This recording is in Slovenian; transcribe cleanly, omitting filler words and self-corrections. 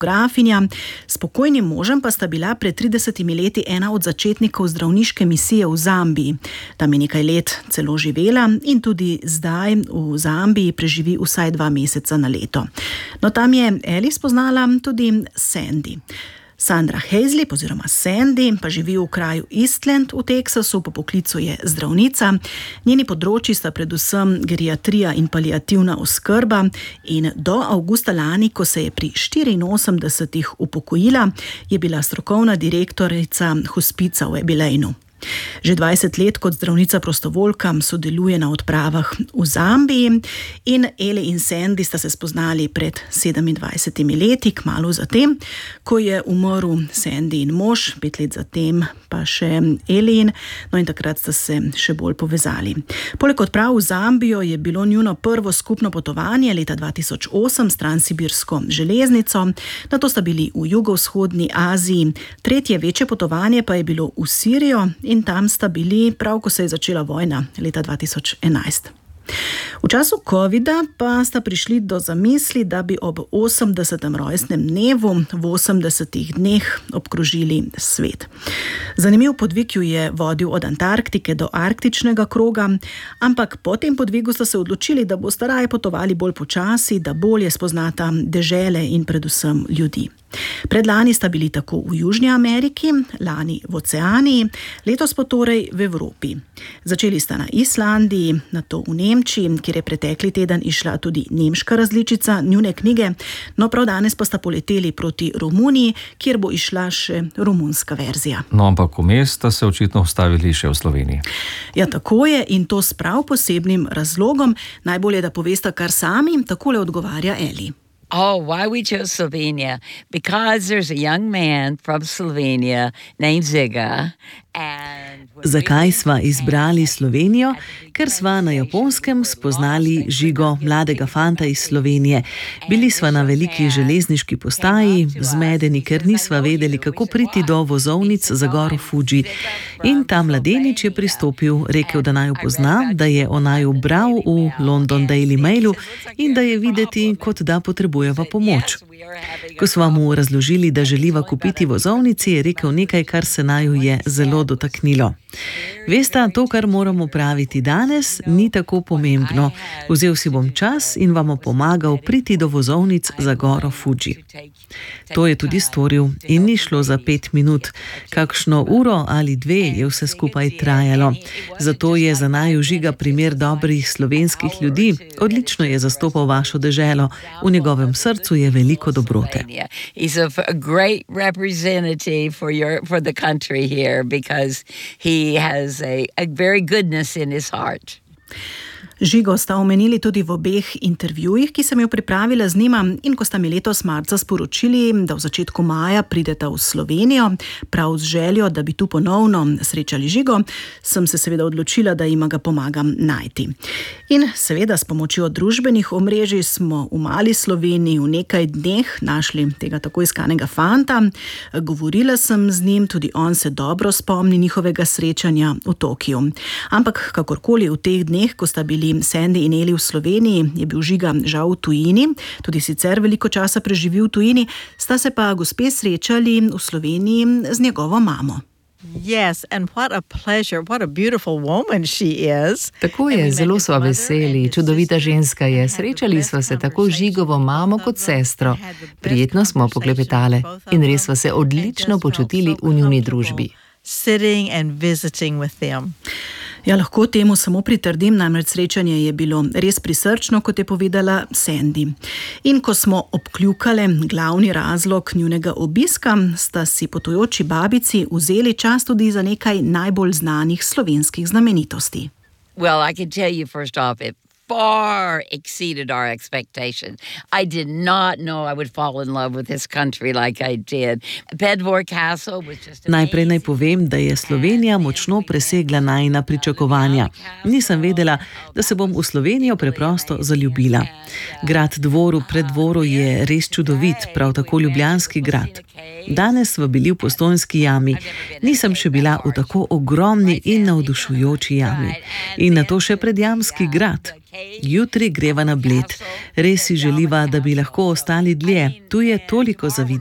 fotografinja, s pokojnim možem pa sta bila pred 30 leti ena od začetnikov zdravniške misije v Zambiji. Tam je nekaj let celo živela in tudi zdaj v Zambiji preživi vsaj 2 meseca na leto. No, tam je Ellie spoznala tudi Sandy. Sandra Hazley, oziroma Sandy, pa živi v kraju Eastland v Teksasu, po poklicu je zdravnica. Njeni področji sta predvsem geriatrija in paliativna oskrba in do avgusta lani, ko se je pri 84 upokojila, je bila strokovna direktorica hospica v Abilene. Že 20 let kot zdravnica prostovoljka sodeluje na odpravah v Zambiji in Ellie in Sandy sta se spoznali pred 27 leti, kmalu zatem, ko je umrl Sandy in mož, 5 let zatem pa še Ellie, no in takrat sta se še bolj povezali. Poleg odprav v Zambijo je bilo njuno prvo skupno potovanje leta 2008 s transsibirsko železnico, nato sta bili v jugovzhodni Aziji, tretje večje potovanje pa je bilo v Sirijo in tam sta bili prav, ko se je začela vojna leta 2011. V času covida pa sta prišli do zamisli, da bi ob 80. rojstnem dnevu v 80 dneh obkrožili svet. Zanimiv podvig ju je vodil od Antarktike do arktičnega kroga, ampak po tem podvigu sta se odločili, da bosta raje potovali bolj počasi, da bolje spoznata dežele in predvsem ljudi. Predlani sta bili tako v Južni Ameriki, lani v Oceaniji, letos pa torej v Evropi. Začeli sta na Islandiji, nato v Nemčiji, kjer je pretekli teden išla tudi nemška različica njune knjige, no prav danes pa sta poleteli proti Romuniji, kjer bo išla še romunska verzija. No, ampak vmes sta se očitno ustavili še v Sloveniji. Ja, tako je in to s prav posebnim razlogom. Najbolje, da povesta kar sami, takole odgovarja Ellie. Oh, why we chose Slovenia? Because there's a young man from Slovenia named Ziga. Zakaj sva izbrali Slovenijo? Ker sva na Japonskem spoznali Žigo, mladega fanta iz Slovenije. Bili sva na veliki železniški postaji, zmedeni, ker nisva vedeli, kako priti do vozovnic za goro Fuji. In ta mladenič je pristopil, rekel, da naju pozna, da je o naju bral v London Daily Mailu in da je videti, kot da potrebujeva pomoč. Ko sva mu razložili, da želiva kupiti vozovnici, je rekel nekaj, kar se naju je zelo dotaknilo. Veste, to, kar moramo praviti danes, ni tako pomembno. Vzel si bom čas in vam pomagal priti do vozovnic za goro Fuji. To je tudi storil in ni šlo za 5 minut. Kakšno uro ali 2 je vse skupaj trajalo. Zato je za naju Žiga primer dobrih slovenskih ljudi. Odlično je zastopal vašo deželo. V njegovem srcu je veliko dobrote. He's a great representative for the country here because he has a very goodness in his heart. Žigo sta omenili tudi v obeh intervjujih, ki sem jo pripravila z njima, in ko sta mi letos marca sporočili, da v začetku maja prideta v Slovenijo, prav z željo, da bi tu ponovno srečali Žigo, sem se seveda odločila, da jima ga pomagam najti. In seveda s pomočjo družbenih omrežij smo v mali Sloveniji v nekaj dneh našli tega tako iskanega fanta. Govorila sem z njim, tudi on se dobro spomni njihovega srečanja v Tokiu. Ampak kakorkoli v teh dneh, ko sta bili Sandy in Ellie v Sloveniji, je bil Žiga žal v tujini, tudi sicer veliko časa preživi v tujini, sta se pa gospe srečali v Sloveniji z njegovo mamo. Yes, and what a pleasure, what a beautiful woman she is. Tako je, zelo sva veseli, čudovita ženska je. Srečali sva se tako Žigovo mamo kot sestro. Prijetno smo poklepetale in res sva se odlično počutili v njuni družbi. Sitting and visiting with them. Ja, lahko temu samo pritrdim, namreč srečanje je bilo res prisrčno, kot je povedala Sandy. In ko smo obkljukale glavni razlog njunega obiska, sta si potujoči babici vzeli čas tudi za nekaj najbolj znanih slovenskih znamenitosti. Well, I can tell you first off, it far exceeded our expectations. I did not know I would fall in love with this country like I did. Bedford Castle was just amazing. Najprej naj povem, da je Slovenija močno presegla najina pričakovanja. Nisem vedela, da se bom v Slovenijo preprosto zaljubila. Grad Dvoru pred Dvoru je res čudovit, prav tako ljubljanski grad. Danes smo bili v Postojnski jami. Nisem še bila v tako ogromni in navdušujoči jami. In nato še Predjamski grad. Jutri greva na Bled. Res si želiva, da bi lahko ostali dlje. Tu je toliko za videti.